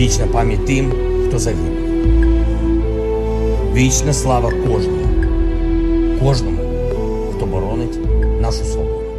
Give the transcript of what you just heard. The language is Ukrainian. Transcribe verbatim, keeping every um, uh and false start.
Вічна пам'ять тим, хто загинув. Вічна слава кожному, кожному, хто боронить нашу свободу.